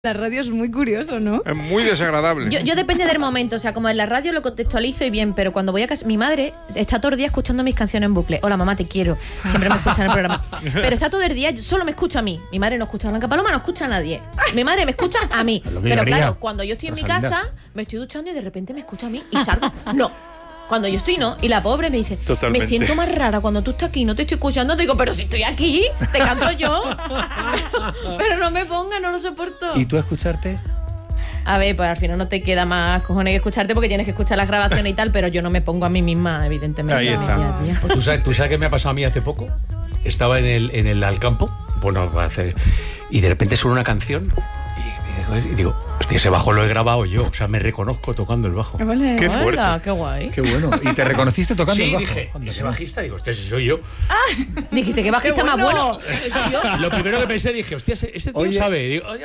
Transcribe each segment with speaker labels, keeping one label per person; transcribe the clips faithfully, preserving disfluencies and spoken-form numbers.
Speaker 1: La radio es muy curioso, ¿no?
Speaker 2: Es muy desagradable.
Speaker 3: Yo, yo depende del momento, o sea, como en la radio lo contextualizo y bien, pero cuando voy a casa, mi madre está todo el día escuchando mis canciones en bucle. Hola, mamá, te quiero. Siempre me escucha en el programa. Pero está todo el día, solo me escucha a mí. Mi madre no escucha a Blanca Paloma, no escucha a nadie. Mi madre me escucha a mí. Pero claro, cuando yo estoy en mi casa, me estoy duchando y de repente me escucha a mí y salgo. No. Cuando yo estoy, no. Y la pobre me dice,
Speaker 2: Totalmente.
Speaker 3: me siento más rara cuando tú estás aquí, no te estoy escuchando. Te digo, pero si estoy aquí, te canto yo. Pero no me ponga, no lo soporto.
Speaker 4: ¿Y tú escucharte?
Speaker 3: A ver, pues al final no te queda más cojones que escucharte porque tienes que escuchar las grabaciones y tal, pero yo no me pongo a mí misma, evidentemente.
Speaker 2: Ahí está.
Speaker 3: Día a día.
Speaker 5: Pues ¿Tú sabes, ¿Tú sabes qué me ha pasado a mí hace poco? Estaba en el, en el Alcampo, bueno, va a hacer, y de repente suena una canción y, y digo, hostia, ese bajo lo he grabado yo, o sea, me reconozco tocando el bajo.
Speaker 3: Vale,
Speaker 2: Qué
Speaker 3: hola,
Speaker 2: fuerte.
Speaker 3: qué guay.
Speaker 4: Qué bueno. ¿Y te reconociste tocando
Speaker 5: Sí,
Speaker 4: el bajo?
Speaker 5: dije, ¿y ese bajista? Digo, hostia, si soy yo.
Speaker 3: Dijiste, ¿qué bajista
Speaker 1: Qué
Speaker 3: más
Speaker 1: bueno.
Speaker 3: bueno? ¿Soy yo?
Speaker 5: Lo primero que pensé, dije, hostia, ese, ese tío
Speaker 4: Oye.
Speaker 5: sabe. Digo, oye.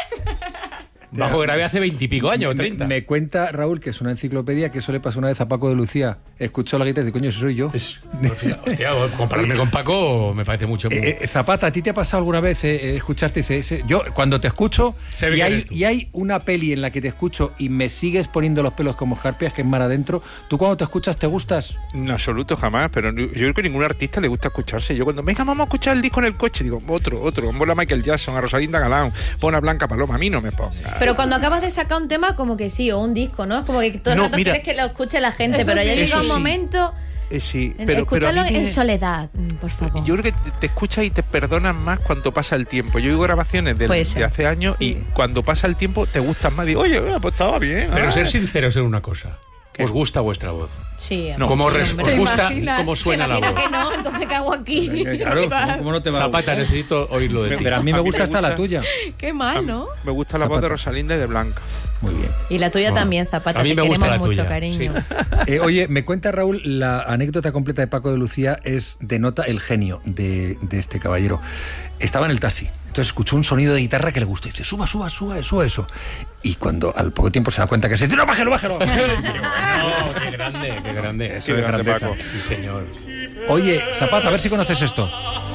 Speaker 5: Bajo grabé hace veintipico años, treinta.
Speaker 4: Me, me cuenta Raúl, que es una enciclopedia, que eso le pasó una vez a Paco de Lucía. Escuchó la guitarra y dice, coño, ese soy yo.
Speaker 5: Es, hostia, compararme con Paco me parece mucho.
Speaker 4: Eh, eh, Zapata, ¿a ti te ha pasado alguna vez eh, escucharte? Dice, ese- yo cuando te escucho
Speaker 5: Se ve
Speaker 4: y
Speaker 5: que
Speaker 4: hay,
Speaker 5: eres tú.
Speaker 4: y hay una peli en la que te escucho y me sigues poniendo los pelos como escarpias, que es mar adentro, ¿tú cuando te escuchas te gustas?
Speaker 2: En absoluto, jamás. Pero yo creo que a ningún artista le gusta escucharse. Yo cuando, venga, vamos a escuchar el disco en el coche, digo, otro, otro. Pon a Michael Jackson, a Rosalinda Galán, pon a Blanca Paloma. A mí no me ponga.
Speaker 3: Pero cuando acabas de sacar un tema, como que sí, o un disco, ¿no? Es como que todo el
Speaker 2: No,
Speaker 3: rato
Speaker 2: mira.
Speaker 3: quieres que lo escuche la gente,
Speaker 1: Eso
Speaker 3: pero ya
Speaker 1: sí.
Speaker 3: llega
Speaker 2: Eso
Speaker 3: un
Speaker 2: sí.
Speaker 3: momento...
Speaker 2: Eh, sí,
Speaker 3: en-
Speaker 2: pero, pero a
Speaker 3: escucharlo
Speaker 2: mí
Speaker 3: en
Speaker 2: me-
Speaker 3: soledad, mm, por favor.
Speaker 2: Yo creo que te, te escuchas y te perdonas más cuando pasa el tiempo. Yo oigo grabaciones del-
Speaker 3: Puede
Speaker 2: de,
Speaker 3: ser.
Speaker 2: hace años y cuando pasa el tiempo te gustan más. Digo, oye, pues estaba bien.
Speaker 5: Pero
Speaker 2: ah.
Speaker 5: ser sinceros en una cosa. ¿Os gusta vuestra voz?
Speaker 3: Sí,
Speaker 2: No.
Speaker 5: ¿Cómo,
Speaker 3: sí,
Speaker 5: res-
Speaker 3: hombre.
Speaker 5: os gusta
Speaker 1: imaginas?
Speaker 5: cómo suena la
Speaker 3: Imagina
Speaker 5: voz?
Speaker 3: que no, entonces ¿qué hago aquí?
Speaker 4: Claro, ¿cómo, cómo no te va a
Speaker 5: Zapata,
Speaker 4: gustar?
Speaker 5: necesito oírlo de ti.
Speaker 4: Pero a mí me
Speaker 2: A mí
Speaker 4: gusta
Speaker 2: me
Speaker 4: hasta la
Speaker 2: gusta.
Speaker 4: tuya.
Speaker 3: Qué
Speaker 2: A
Speaker 3: mal,
Speaker 2: mí
Speaker 3: ¿no?
Speaker 2: Me gusta la voz
Speaker 4: Zapata.
Speaker 2: de Rosalinda y de Blanca.
Speaker 4: Muy bien.
Speaker 3: Y la tuya
Speaker 4: Bueno.
Speaker 3: también, Zapata,
Speaker 5: A mí
Speaker 3: te
Speaker 5: me gusta
Speaker 3: queremos
Speaker 5: la
Speaker 3: mucho,
Speaker 5: tuya,
Speaker 3: cariño.
Speaker 4: Eh, oye, me cuenta Raúl, la anécdota completa de Paco de Lucía es denota el genio de, de este caballero. Estaba en el taxi, entonces escuchó un sonido de guitarra que le gustó y dice, suba, suba, suba, suba eso. Y cuando al poco tiempo se da cuenta que se dice, no, bájalo, bájalo.
Speaker 5: Qué bueno, qué grande, qué grande.
Speaker 4: Eso
Speaker 2: Qué
Speaker 4: es
Speaker 2: grande,
Speaker 4: grandeza.
Speaker 2: Paco.
Speaker 5: Sí, señor.
Speaker 4: Oye, Zapata, a ver si conoces esto.